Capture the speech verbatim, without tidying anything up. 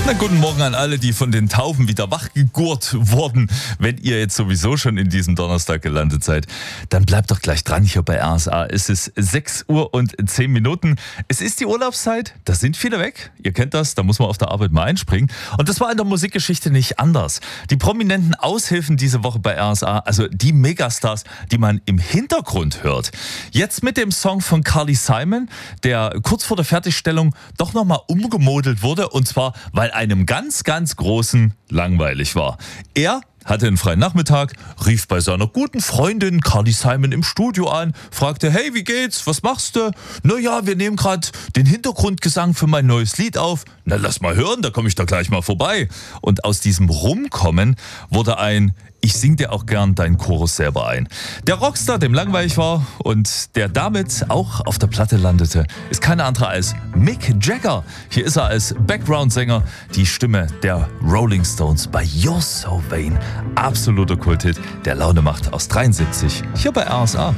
Na, guten Morgen an alle, die von den Tauben wieder wachgegurrt wurden. Wenn ihr jetzt sowieso schon in diesem Donnerstag gelandet seid, dann bleibt doch gleich dran hier bei R S A. Es ist sechs Uhr und zehn Minuten. Es ist die Urlaubszeit, da sind viele weg. Ihr kennt das, da muss man auf der Arbeit mal einspringen. Und das war in der Musikgeschichte nicht anders. Die prominenten Aushilfen diese Woche bei R S A, also die Megastars, die man im Hintergrund hört. Jetzt mit dem Song von Carly Simon, der kurz vor der Fertigstellung doch nochmal umgemodelt wurde. Und zwar, weil einem ganz, ganz Großen langweilig war. Er hatte einen freien Nachmittag, rief bei seiner guten Freundin Carly Simon im Studio an, fragte, hey, wie geht's, was machst du? Naja, wir nehmen gerade den Hintergrundgesang für mein neues Lied auf. Na, lass mal hören, da komme ich da gleich mal vorbei. Und aus diesem Rumkommen wurde ein Ich sing dir auch gern deinen Chorus selber ein. Der Rockstar, dem langweilig war und der damit auch auf der Platte landete, ist keine andere als Mick Jagger. Hier ist er als Background-Sänger, die Stimme der Rolling Stones bei You're So Vain. Absoluter Kulthit, der Laune macht aus dreiundsiebzig, hier bei R S A.